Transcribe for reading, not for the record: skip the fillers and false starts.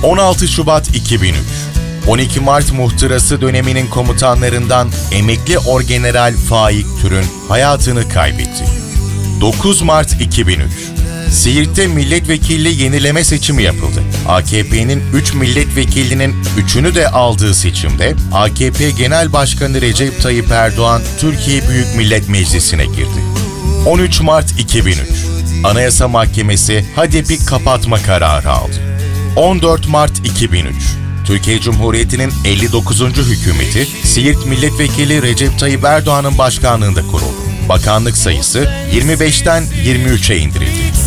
16 Şubat 2003, 12 Mart muhtırası döneminin komutanlarından emekli Orgeneral Faik Türün hayatını kaybetti. 9 Mart 2003, Siirt'te milletvekilliği yenileme seçimi yapıldı. AKP'nin 3 milletvekilinin 3'ünü de aldığı seçimde AKP Genel Başkanı Recep Tayyip Erdoğan Türkiye Büyük Millet Meclisi'ne girdi. 13 Mart 2003, Anayasa Mahkemesi HADEP'i kapatma kararı aldı. 14 Mart 2003, Türkiye Cumhuriyeti'nin 59. hükümeti Siirt Milletvekili Recep Tayyip Erdoğan'ın başkanlığında kuruldu. Bakanlık sayısı 25'ten 23'e indirildi.